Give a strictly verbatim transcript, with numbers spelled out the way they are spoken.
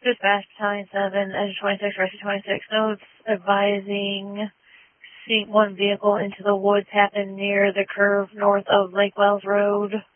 Dispatch Battalion seven, Edge twenty-six, Rescue twenty-six, notes advising seat one vehicle into the woods happened near the curve north of Lake Wells Road.